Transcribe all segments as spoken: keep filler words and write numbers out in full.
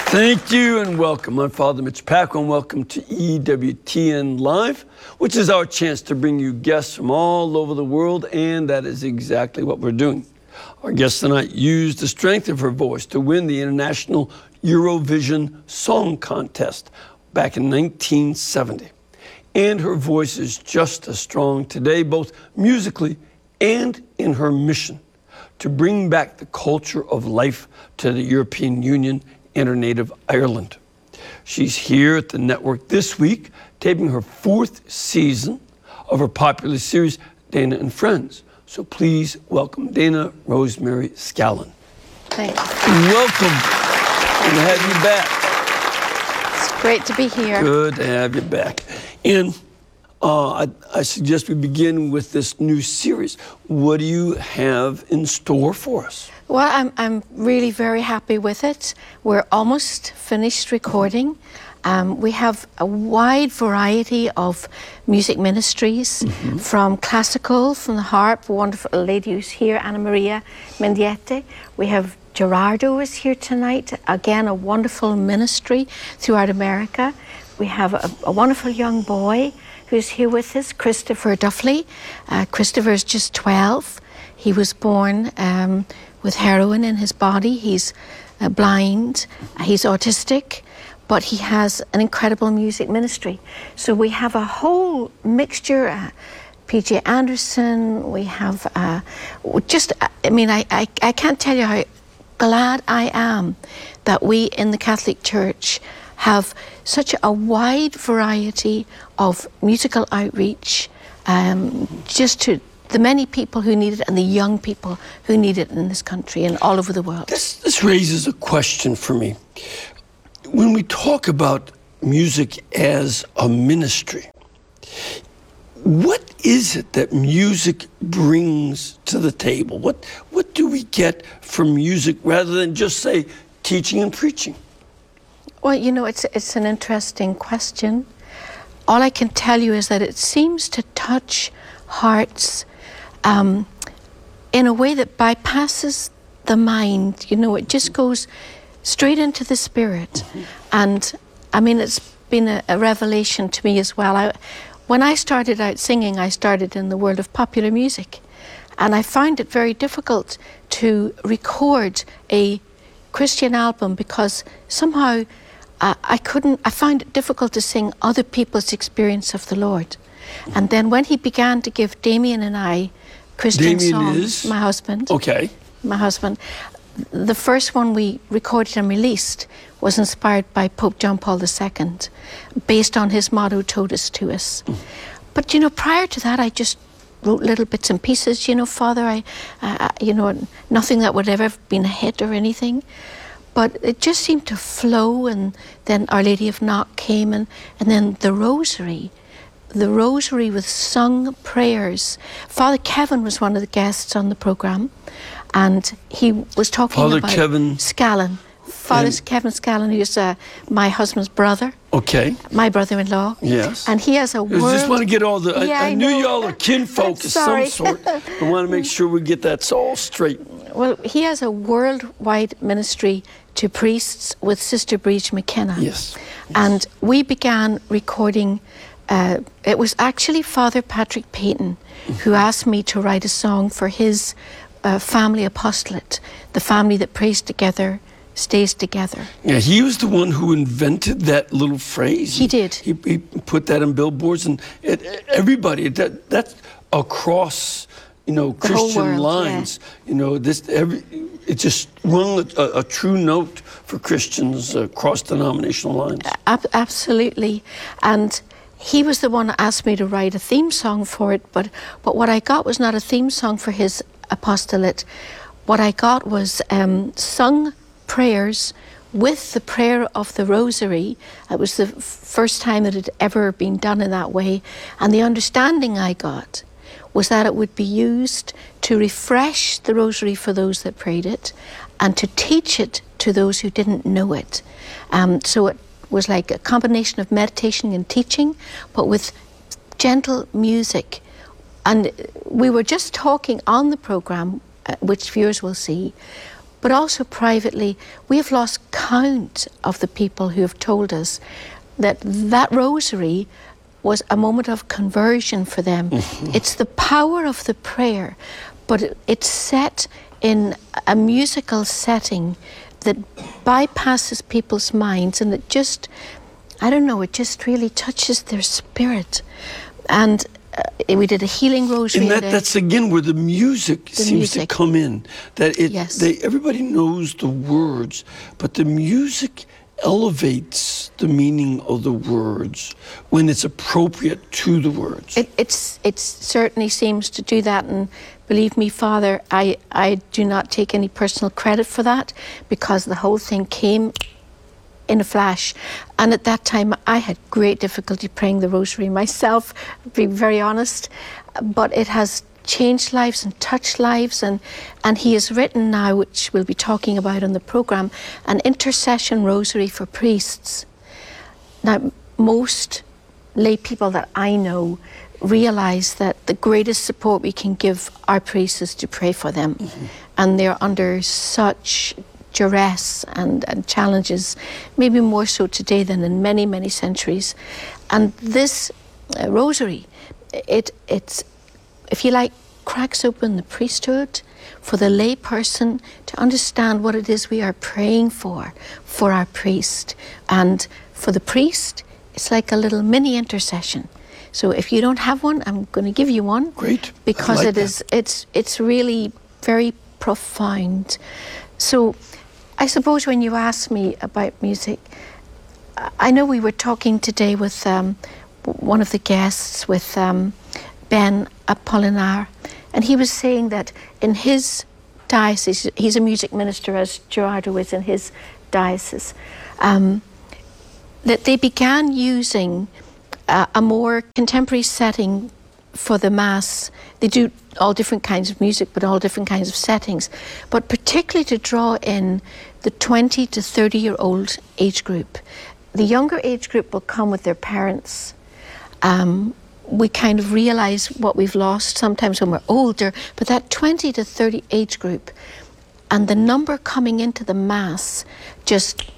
Thank you and welcome. I'm Father Mitch Pacwa and welcome to E W T N Live, which is our chance to bring you guests from all over the world, and that is exactly what we're doing. Our guest tonight used the strength of her voice to win the International Eurovision Song Contest back in nineteen seventy. And her voice is just as strong today, both musically and in her mission to bring back the culture of life to the European Union and her native Ireland. She's here at the network this week, taping her fourth season of her popular series, Dana and Friends. So please welcome Dana Rosemary Scallon. Thanks. Welcome. Good to have you back. It's great to be here. Good to have you back. And uh, I, I suggest we begin with this new series. What do you have in store for us? Well, I'm, I'm really very happy with it. We're almost finished recording. Um, we have a wide variety of music ministries, mm-hmm. from classical, from the harp, a wonderful lady who's here, Anna Maria Mendiette. We have Gerardo is here tonight, again, a wonderful ministry throughout America. We have a, a wonderful young boy who's here with us, Christopher Duffley. Uh, Christopher is just twelve. He was born um, with heroin in his body. He's uh, blind, he's autistic, but he has an incredible music ministry. So we have a whole mixture, uh, P J Anderson, we have uh, just, I mean, I, I, I can't tell you how glad I am that we in the Catholic Church have such a wide variety of musical outreach, um, just to the many people who need it and the young people who need it in this country and all over the world. This, this raises a question for me. When we talk about music as a ministry, what is it that music brings to the table? What, what do we get from music rather than just, say, teaching and preaching? Well, you know, it's, it's an interesting question. All I can tell you is that it seems to touch hearts Um, in a way that bypasses the mind. You know, it just goes straight into the spirit. Mm-hmm. And I mean, it's been a, a revelation to me as well. I, when I started out singing, I started in the world of popular music. And I found it very difficult to record a Christian album because somehow uh, I couldn't, I found it difficult to sing other people's experience of the Lord. And then when he began to give Damien and I Christian Damien songs, is? my husband. Okay. My husband. The first one we recorded and released was inspired by Pope John Paul the Second, based on his motto, Totus Tuus. Mm. But, you know, prior to that, I just wrote little bits and pieces, you know, Father, I, uh, you know, nothing that would ever have been a hit or anything. But it just seemed to flow, and then Our Lady of Knock came, and, and then the Rosary. The Rosary with sung prayers. Father Kevin was one of the guests on the program, and he was talking Father about Kevin Scallon. Father and Kevin Scallon, who's uh, my husband's brother. Okay. My brother-in-law. Yes. And he has a I world... just want to get all the... Yeah, I, I, I knew know. y'all are kinfolk of some sort. I want to make sure we get that all straight. Well, he has a worldwide ministry to priests with Sister Bridge McKenna. Yes. yes. And we began recording... Uh, it was actually Father Patrick Peyton who asked me to write a song for his uh, family apostolate, the family that prays together, stays together. Yeah, he was the one who invented that little phrase. He did. He, he put that in billboards, and it, everybody, that that's across, you know, The whole Christian world, lines. Yeah. You know, this every it just rung a, a true note for Christians uh, across denominational lines. Ab- absolutely. And he was the one that asked me to write a theme song for it, but, but what I got was not a theme song for his apostolate. What I got was um, sung prayers with the prayer of the Rosary. It was the f- first time it had ever been done in that way. And the understanding I got was that it would be used to refresh the Rosary for those that prayed it and to teach it to those who didn't know it. Um, so it was like a combination of meditation and teaching, but with gentle music. And we were just talking on the program, uh, which viewers will see, but also privately, we have lost count of the people who have told us that that rosary was a moment of conversion for them. Mm-hmm. It's the power of the prayer, but it, it's set in a musical setting that bypasses people's minds, and it just, I don't know, it just really touches their spirit. And uh, we did a healing rosary. And that, that's again where the music the seems music. to come in. That it, Yes. they, everybody knows the words, but the music elevates the meaning of the words when it's appropriate to the words. It it's it certainly seems to do that, and believe me, Father, I, I do not take any personal credit for that, because the whole thing came in a flash. And at that time, I had great difficulty praying the rosary myself, being very honest. But it has changed lives and touched lives, and, and he has written now, which we'll be talking about on the programme, an intercession rosary for priests. Now, most lay people that I know realise that the greatest support we can give our priests is to pray for them. Mm-hmm. And they're under such duress and, and challenges, maybe more so today than in many, many centuries. And this uh, rosary, it it's, if you like, cracks open the priesthood for the lay person to understand what it is we are praying for, for our priest. And for the priest, it's like a little mini intercession. So if you don't have one, I'm going to give you one. Great. Because like it that. is, it's, it's really very profound. So I suppose when you ask me about music, I know we were talking today with um, one of the guests, with um, Ben Apollinaire, and he was saying that in his diocese, he's a music minister, as Gerardo is in his diocese, um, that they began using uh, a more contemporary setting for the Mass. They do all different kinds of music, but all different kinds of settings, but particularly to draw in the twenty to thirty year old age group. The younger age group will come with their parents. Um, we kind of realise what we've lost sometimes when we're older, but that twenty to thirty age group, and the number coming into the Mass just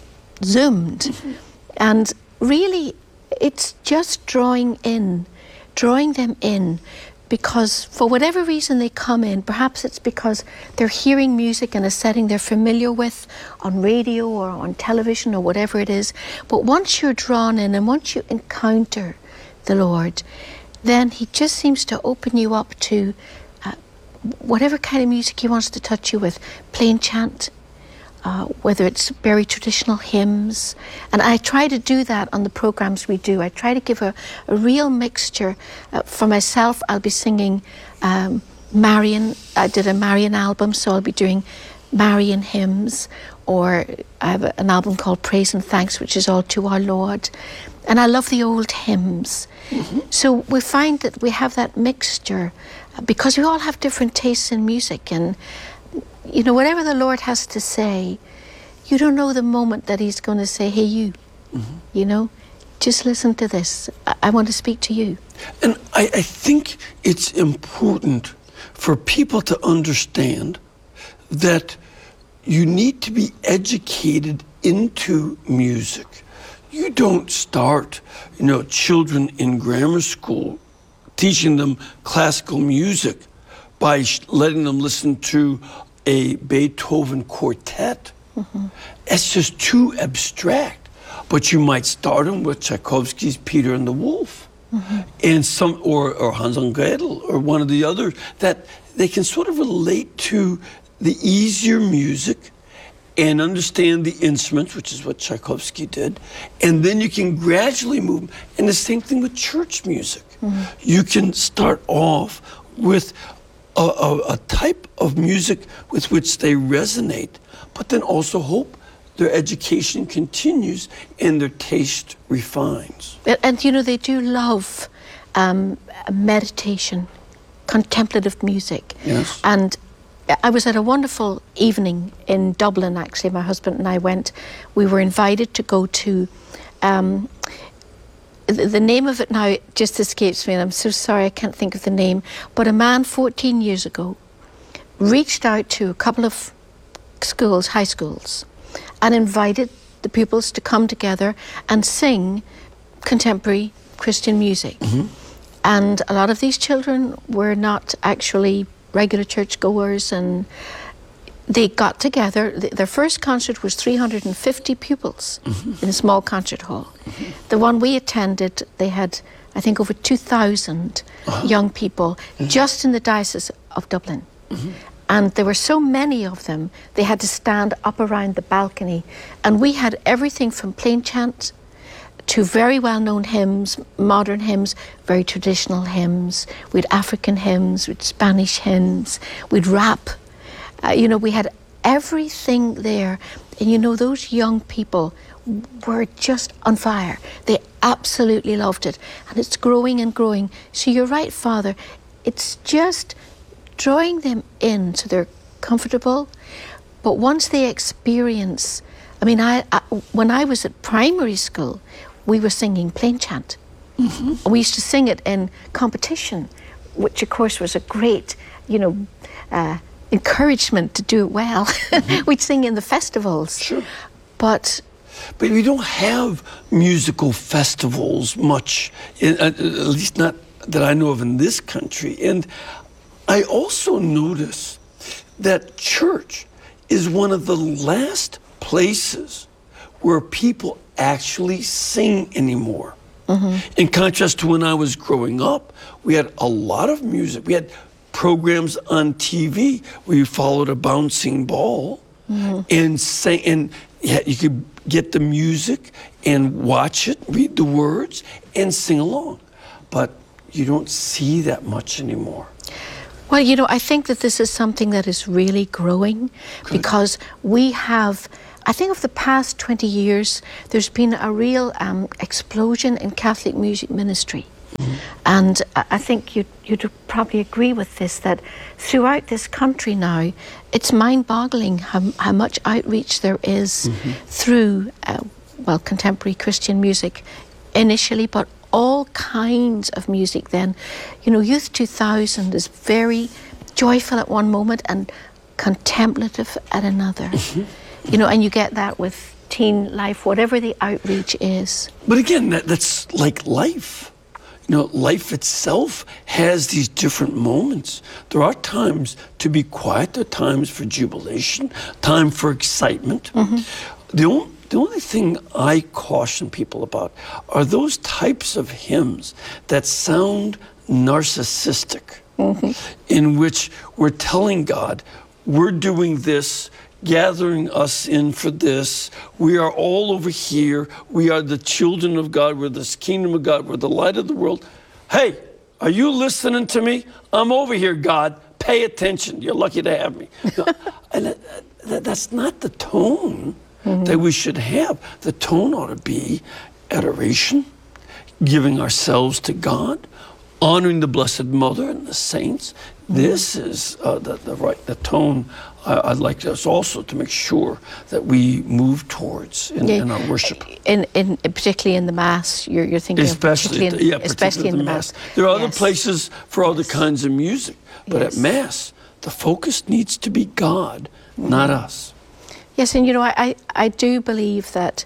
zoomed. Mm-hmm. And really, it's just drawing in, drawing them in, because for whatever reason they come in, perhaps it's because they're hearing music in a setting they're familiar with on radio or on television or whatever it is. But once you're drawn in and once you encounter the Lord, then he just seems to open you up to uh, whatever kind of music he wants to touch you with. Plain chant, uh, whether it's very traditional hymns. And I try to do that on the programs we do. I try to give a, a real mixture. Uh, for myself, I'll be singing um, Marian. I did a Marian album, so I'll be doing Marian hymns. Or I have a, an album called Praise and Thanks, which is all to our Lord. And I love the old hymns. Mm-hmm. So we find that we have that mixture, because we all have different tastes in music. And, you know, whatever the Lord has to say, you don't know the moment that he's going to say, hey, you, mm-hmm. you know, just listen to this. I, I want to speak to you. And I, I think it's important for people to understand that you need to be educated into music. You don't start, you know, children in grammar school teaching them classical music by sh- letting them listen to a Beethoven quartet. Mm-hmm. It's just too abstract. But you might start them with Tchaikovsky's Peter and the Wolf, mm-hmm. and some, or, or Hans und Gretel, or one of the others, that they can sort of relate to the easier music and understand the instruments, which is what Tchaikovsky did, and then you can gradually move. And the same thing with church music. Mm-hmm. You can start off with a, a, a type of music with which they resonate, but then also hope their education continues and their taste refines. And, and you know, they do love um, meditation, contemplative music. Yes. And I was at a wonderful evening in Dublin, actually. My husband and I went. We were invited to go to, um, the, the name of it now it just escapes me, and I'm so sorry I can't think of the name, but a man fourteen years ago reached out to a couple of schools, high schools, and invited the pupils to come together and sing contemporary Christian music. Mm-hmm. And a lot of these children were not actually regular churchgoers, and they got together. Their first concert was three hundred fifty pupils mm-hmm. in a small concert hall. Mm-hmm. The one we attended, they had, I think, over two thousand uh-huh. young people mm-hmm. just in the Diocese of Dublin. Mm-hmm. And there were so many of them, they had to stand up around the balcony. And we had everything from plain chant to very well-known hymns, modern hymns, very traditional hymns. We had African hymns, we had Spanish hymns, we'd rap. Uh, you know, we had everything there. And you know, those young people were just on fire. They absolutely loved it. And it's growing and growing. So you're right, Father. It's just drawing them in so they're comfortable. But once they experience, I mean, I, I when I was at primary school, we were singing plain chant. Mm-hmm. And we used to sing it in competition, which of course was a great, you know, uh, encouragement to do it well. Mm-hmm. We'd sing in the festivals. Sure. But But we don't have musical festivals much, in, at, at least not that I know of in this country. And I also notice that church is one of the last places where people actually sing anymore. Mm-hmm. In contrast to when I was growing up, we had a lot of music. We had programs on T V where you followed a bouncing ball mm-hmm. and sang, and yeah, you could get the music and watch it, read the words, and sing along. But you don't see that much anymore. Well, you know, I think that this is something that is really growing. Good. Because we have, I think of the past twenty years, there's been a real um, explosion in Catholic music ministry. Mm-hmm. And I think you'd, you'd probably agree with this, that throughout this country now, it's mind-boggling how, how much outreach there is mm-hmm. through, uh, well, contemporary Christian music initially, but all kinds of music then. You know, Youth two thousand is very joyful at one moment and contemplative at another. Mm-hmm. You know, and you get that with teen life, whatever the outreach is. But again, that, that's like life. You know, life itself has these different moments. There are times to be quiet, there are times for jubilation, time for excitement. Mm-hmm. The only The only thing I caution people about are those types of hymns that sound narcissistic, mm-hmm. in which we're telling God, we're doing this, gathering us in for this. We are all over here. We are the children of God. We're the kingdom of God. We're the light of the world. Hey, are you listening to me? I'm over here, God. Pay attention. You're lucky to have me. And that, that, that's not the tone Mm-hmm. that we should have. The tone ought to be adoration, giving ourselves to God, honoring the Blessed Mother and the saints. Mm-hmm. This is uh, the, the right the tone uh, I'd like us also to make sure that we move towards in, yeah. in our worship. In, in particularly in the Mass, you're, you're thinking especially of particularly, in, yeah, especially in the, the Mass. Mass. There are yes. other places for other yes. kinds of music, but yes. at Mass, the focus needs to be God, mm-hmm. not us. Yes, and you know, I, I, I do believe that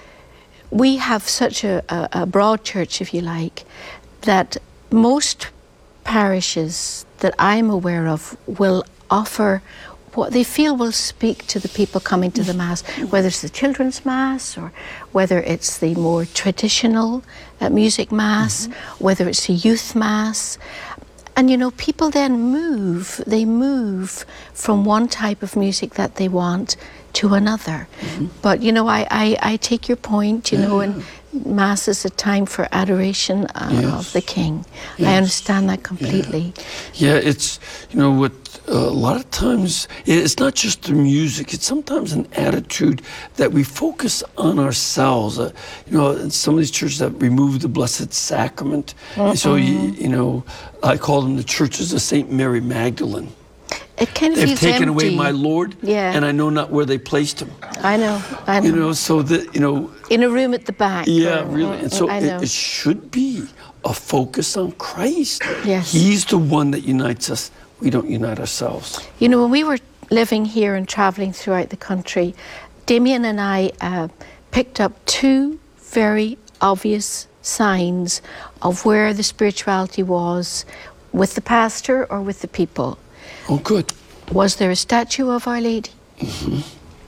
we have such a, a, a broad church, if you like, that most parishes that I'm aware of will offer what they feel will speak to the people coming to the Mass, whether it's the children's Mass or whether it's the more traditional uh, music Mass, mm-hmm. whether it's the youth Mass. And, you know, people then move, they move from one type of music that they want to another. Mm-hmm. But, you know, I, I, I take your point, you yeah. know, and Mass is a time for adoration uh, yes. of the King. Yes. I understand that completely. Yeah, yeah it's, you know, what uh, a lot of times, it's not just the music, it's sometimes an attitude that we focus on ourselves. Uh, you know, in some of these churches that remove the Blessed Sacrament. Mm-hmm. And so, you, you know, I call them the churches of Saint Mary Magdalene. It kind of They've feels taken empty. away my Lord, yeah. and I know not where they placed him. I know, I know. You know, so that, you know... In a room at the back. Yeah, or, really. And so I it, know. it should be a focus on Christ. Yes. He's the one that unites us. We don't unite ourselves. You know, when we were living here and traveling throughout the country, Damien and I uh, picked up two very obvious signs of where the spirituality was with the pastor or with the people. Oh, good. Was there a statue of Our Lady? Mm-hmm.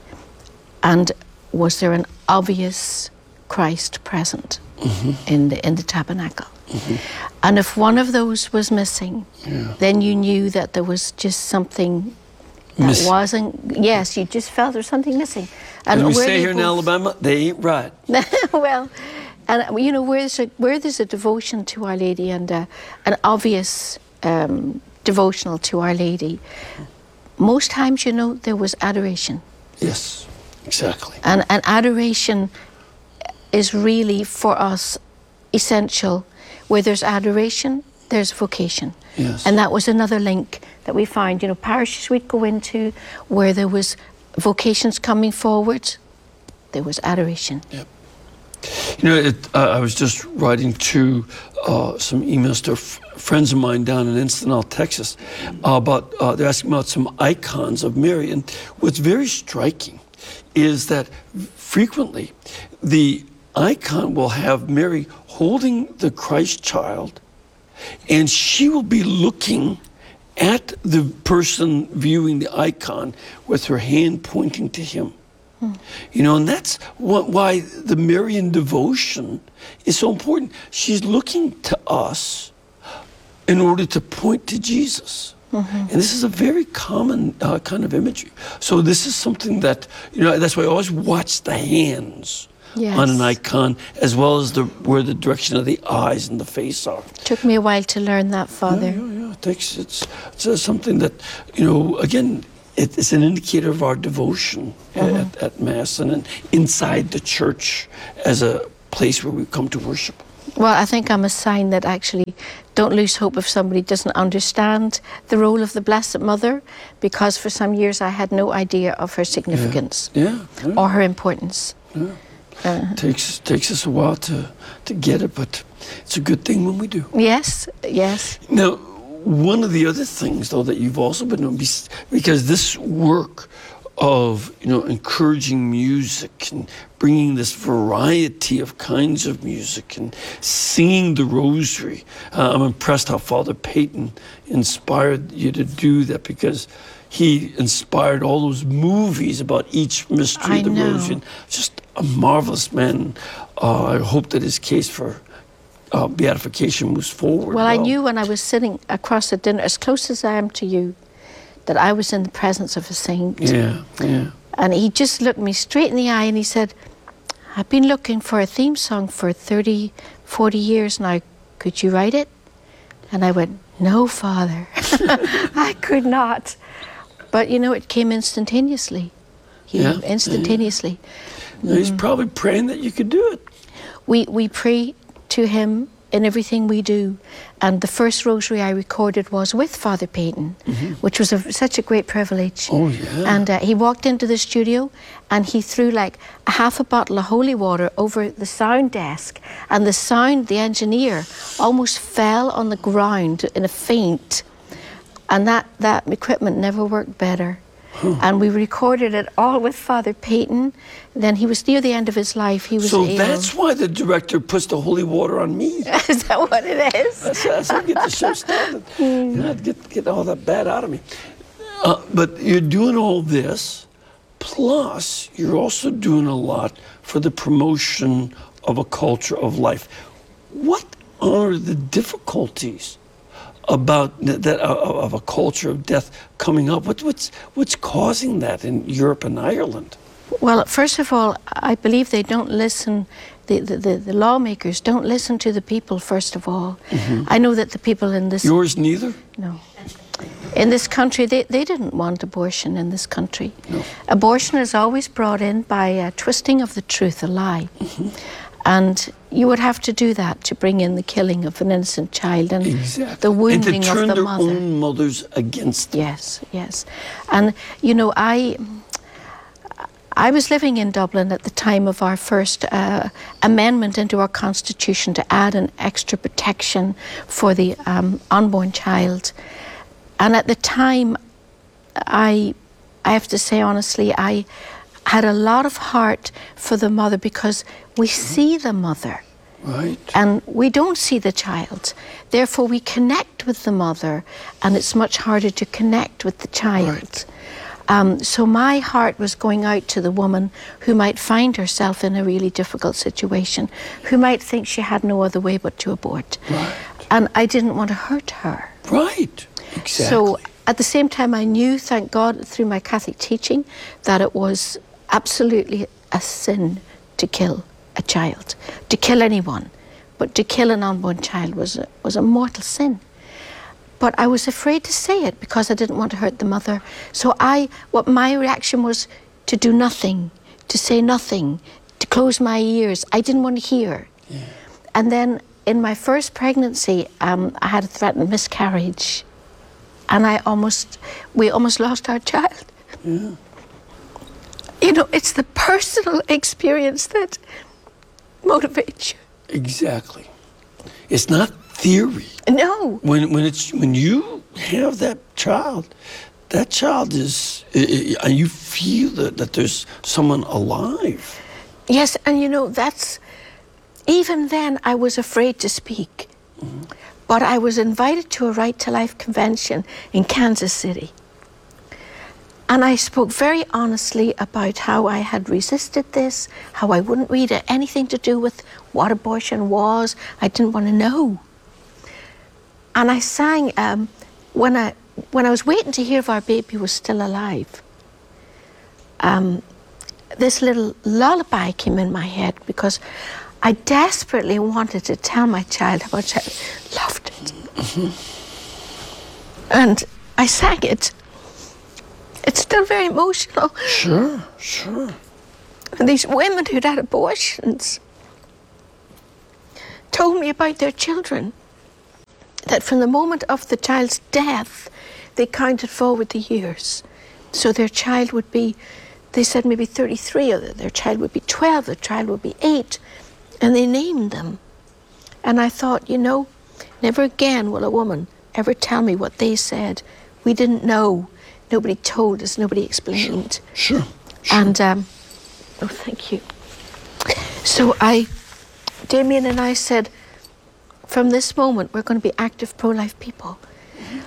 And was there an obvious Christ present mm-hmm. in the in the tabernacle? Mm-hmm. And if one of those was missing, yeah. then you knew that there was just something that Miss- wasn't. Yes, you just felt there was something missing. And we say here both, in Alabama, they ain't right. Well, and you know where there's a, where there's a devotion to Our Lady and a, an obvious um, devotional to Our Lady, most times you know there was adoration. Yes, exactly. And and adoration is really for us essential. Where there's adoration, there's vocation. Yes. And that was another link that we found. You know, parishes we'd go into where there was vocations coming forward, there was adoration. Yep. You know, it, uh, I was just writing to uh, some emails to f- friends of mine down in Encinal, Texas, uh, about uh, they're asking about some icons of Mary, and what's very striking is that frequently the icon will have Mary holding the Christ child, and she will be looking at the person viewing the icon with her hand pointing to him. Hmm. You know, and that's what, why the Marian devotion is so important. She's looking to us in order to point to Jesus. Mm-hmm. And this is a very common uh, kind of imagery. So this is something that, you know, that's why I always watch the hands. Yes. On an icon, as well as the where the direction of the eyes and the face are. Took me a while to learn that, Father. Yeah, yeah, yeah. It takes, it's, it's uh, something that, you know, again, it, it's an indicator of our devotion mm-hmm. at, at Mass and in, inside the church as a place where we come to worship. Well, I think I'm a sign that actually don't lose hope if somebody doesn't understand the role of the Blessed Mother, because for some years I had no idea of her significance yeah. Yeah, yeah. or her importance. Yeah. Uh, takes takes us a while to, to get it, but it's a good thing when we do. Yes, yes. Now, one of the other things, though, that you've also been doing, because this work of, you know, encouraging music and bringing this variety of kinds of music and singing the rosary, uh, I'm impressed how Father Peyton inspired you to do that, because he inspired all those movies about each mystery I of the know. rosary. Just a marvelous man. Uh, I hope that his case for uh, beatification moves forward. Well, well, I knew when I was sitting across the dinner, as close as I am to you, that I was in the presence of a saint. Yeah, yeah. And he just looked me straight in the eye and he said, I've been looking for a theme song for thirty, forty years now. Could you write it? And I went, no, Father. I could not. But, you know, it came instantaneously. He yeah, instantaneously. Yeah. He's probably praying that you could do it. We we pray to him in everything we do. And the first rosary I recorded was with Father Peyton, mm-hmm. which was a, such a great privilege. Oh, yeah. And uh, he walked into the studio and he threw like a half a bottle of holy water over the sound desk. And the sound, the engineer, almost fell on the ground in a faint. And that, that equipment never worked better. Huh. And we recorded it all with Father Peyton. Then he was near the end of his life. He was so ill. That's why the director puts the holy water on me. Is that what it is? That's, that's how I get the show started. Mm. You know, get get all that bad out of me. Uh, but you're doing all this, plus you're also doing a lot for the promotion of a culture of life. What are the difficulties about that uh, of a culture of death coming up? What, what's what's causing that in Europe and Ireland? Well, first of all, I believe they don't listen. The the, the, the lawmakers don't listen to the people. First of all, mm-hmm. I know that the people in this yours neither. No, in this country, they they didn't want abortion in this country. No. Abortion is always brought in by a twisting of the truth, a lie. Mm-hmm. And you would have to do that to bring in the killing of an innocent child and exactly. the wounding and to turn of the their mother. own mothers against them. Yes, yes. And, you know, I I was living in Dublin at the time of our first uh, amendment into our constitution to add an extra protection for the um, unborn child. And at the time, I I have to say honestly, I had a lot of heart for the mother because we see the mother. Right. And we don't see the child. Therefore, we connect with the mother, and it's much harder to connect with the child. Right. Um, so my heart was going out to the woman who might find herself in a really difficult situation, who might think she had no other way but to abort. Right. And I didn't want to hurt her. Right. Exactly. So at the same time, I knew, thank God, through my Catholic teaching, that it was absolutely a sin to kill a child, to kill anyone, but to kill an unborn child was a, was a mortal sin. But I was afraid to say it because I didn't want to hurt the mother. So I, what my reaction was to do nothing, to say nothing, to close my ears. I didn't want to hear. Yeah. And then in my first pregnancy, um, I had a threatened miscarriage, and I almost, we almost lost our child. Yeah. You know, it's the personal experience that motivates you. Exactly. It's not theory. No. When when it's when you have that child, that child is, and you feel that, that there's someone alive. Yes, and you know, that's, even then I was afraid to speak. Mm-hmm. But I was invited to a Right to Life convention in Kansas City. And I spoke very honestly about how I had resisted this, how I wouldn't read anything to do with what abortion was. I didn't want to know. And I sang, um, when, I, when I was waiting to hear if our baby was still alive, um, this little lullaby came in my head because I desperately wanted to tell my child how much I loved it. Mm-hmm. And I sang it. It's still very emotional. Sure, sure. And these women who'd had abortions told me about their children, that from the moment of the child's death, they counted forward the years. So their child would be, they said maybe thirty-three, or their child would be twelve, their child would be eight, and they named them. And I thought, you know, never again will a woman ever tell me what they said. We didn't know. Nobody told us, nobody explained. Sure, sure. sure. And, um, oh, thank you. So I, Damien and I said, from this moment, we're going to be active pro-life people. Mm-hmm.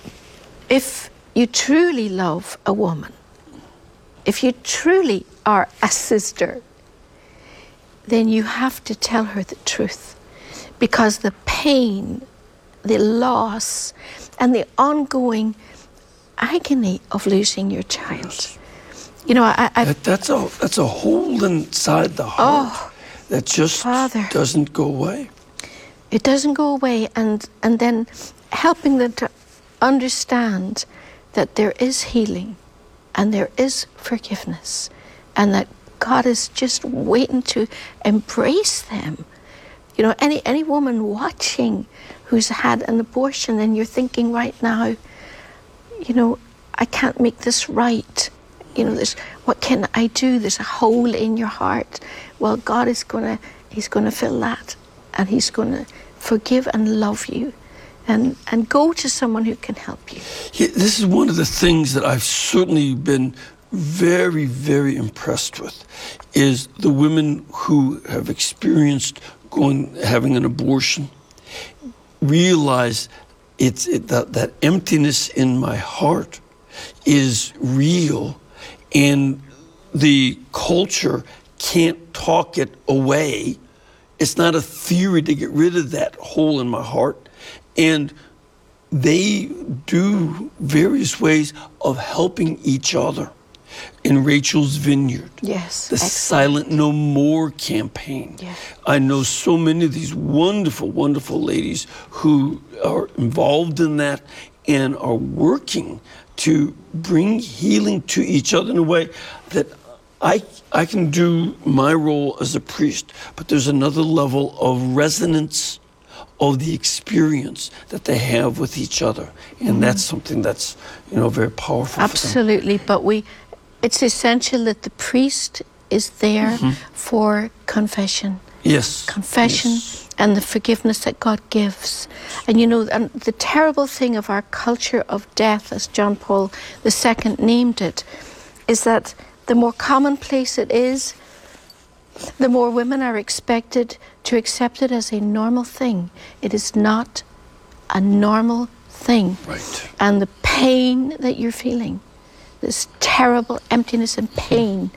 If you truly love a woman, if you truly are a sister, then you have to tell her the truth. Because the pain, the loss, and the ongoing agony of losing your child. Yes. You know, I... I that, that's, a, that's a hole inside the heart oh, that just Father, doesn't go away. It doesn't go away, and, and then helping them to understand that there is healing and there is forgiveness and that God is just waiting to embrace them. You know, any, any woman watching who's had an abortion and you're thinking right now, you know, I can't make this right. You know, there's, what can I do? There's a hole in your heart. Well, God is going to, he's going to fill that, and he's going to forgive and love you, and, and go to someone who can help you. Yeah, this is one of the things that I've certainly been very, very impressed with, is the women who have experienced going, having an abortion, realize it's it, that, that emptiness in my heart is real, and the culture can't talk it away. It's not a theory to get rid of that hole in my heart. And they do various ways of helping each other. In Rachel's Vineyard, Yes, the excellent. Silent No More campaign. Yeah. I know so many of these wonderful, wonderful ladies who are involved in that and are working to bring healing to each other in a way that I, I can do my role as a priest, but there's another level of resonance of the experience that they have with each other. And mm. that's something that's, you know, very powerful. Absolutely, for them. but we, it's essential that the priest is there mm-hmm. for confession. Yes. Confession yes. and the forgiveness that God gives. And you know, and the terrible thing of our culture of death, as John Paul the Second named it, is that the more commonplace it is, the more women are expected to accept it as a normal thing. It is not a normal thing. Right. And the pain that you're feeling, this terrible emptiness and pain,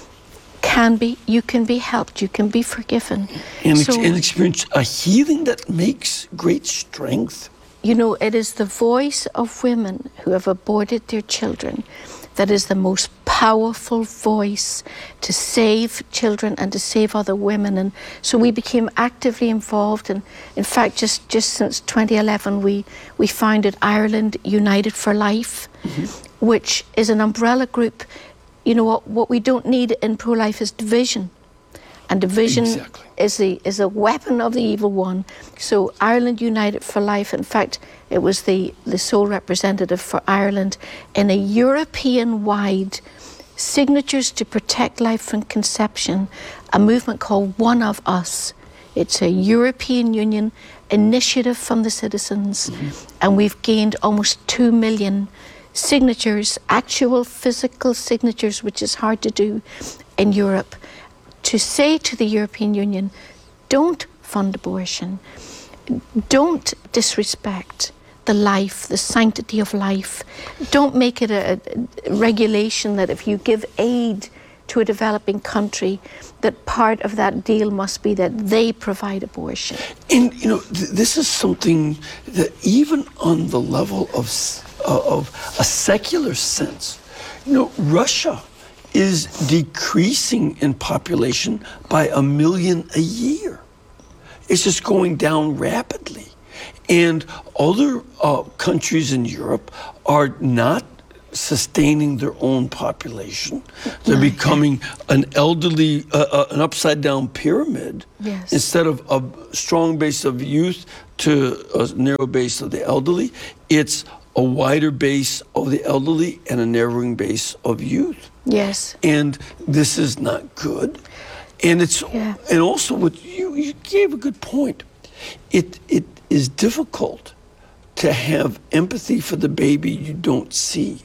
can be, you can be helped, you can be forgiven. And, So- ex- and experience a healing that makes great strength. You know, it is the voice of women who have aborted their children that is the most powerful voice to save children and to save other women. And so we became actively involved. And in fact, just, just since twenty eleven, we, we founded Ireland United for Life, mm-hmm. which is an umbrella group. You know, what, what we don't need in pro-life is division. And division Exactly. is the is a weapon of the evil one. So Ireland United for Life, in fact, it was the, the sole representative for Ireland in a European-wide Signatures to Protect Life from Conception, a movement called One of Us. It's a European Union initiative from the citizens, mm-hmm. and we've gained almost two million signatures, actual physical signatures, which is hard to do in Europe, to say to the European Union, don't fund abortion, don't disrespect the life, the sanctity of life, don't make it a, a regulation that if you give aid to a developing country, that part of that deal must be that they provide abortion. And, you know, th- this is something that even on the level of, s- uh, of a secular sense, you know, Russia is decreasing in population by a million a year. It's just going down rapidly. And other uh, countries in Europe are not sustaining their own population. They're No, becoming an elderly, uh, uh, an upside-down pyramid. Yes. Instead of a strong base of youth to a narrow base of the elderly, it's a wider base of the elderly and a narrowing base of youth. Yes. And this is not good. And it's Yeah. and also what you, you gave a good point. It it is difficult to have empathy for the baby you don't see.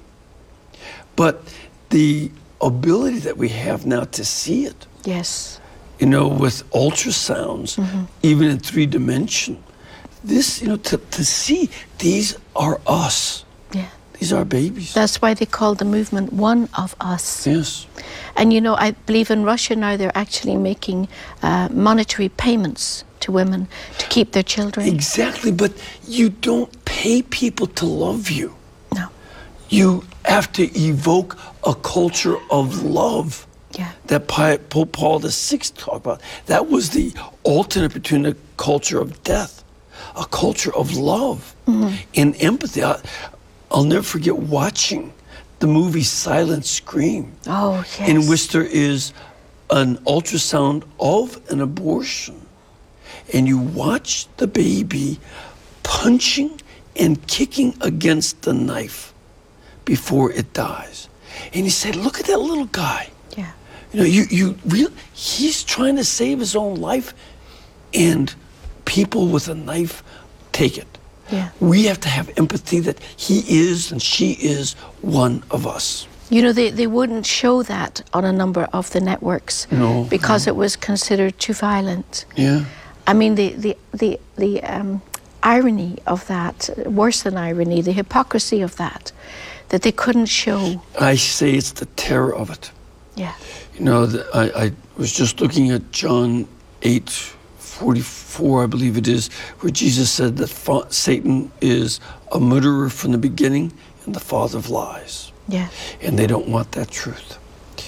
But the ability that we have now to see it, Yes. you know, with ultrasounds, mm-hmm. even in three dimension, this, you know, to, to see these are us. Yeah. These are babies. That's why they call the movement One of Us. Yes. And you know, I believe in Russia now they're actually making uh, monetary payments to women to keep their children. Exactly, but you don't pay people to love you. No. You have to evoke a culture of love. Yeah. That Pope Paul the Sixth talked about. That was the alternate between a culture of death, a culture of love, mm-hmm. and empathy. I, I'll never forget watching the movie Silent Scream. Oh, yes. In which there is an ultrasound of an abortion. And you watch the baby punching and kicking against the knife before it dies. And he said, look at that little guy. Yeah. You know, you, you real he's trying to save his own life, and people with a knife take it. Yeah. We have to have empathy that he is and she is one of us. You know, they, they wouldn't show that on a number of the networks No, because no. it was considered too violent. Yeah. I mean, the, the, the, the um, irony of that, worse than irony, the hypocrisy of that, that they couldn't show. I say it's the terror of it. Yeah. You know, the, I, I was just looking at John eight forty-four, I believe it is, where Jesus said that fa- Satan is a murderer from the beginning and the father of lies. Yeah. And they don't want that truth.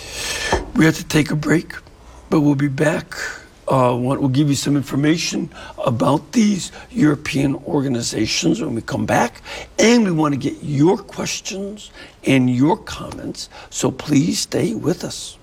We have to take a break, but we'll be back. Uh, we'll give you some information about these European organizations when we come back. And we want to get your questions and your comments, so please stay with us.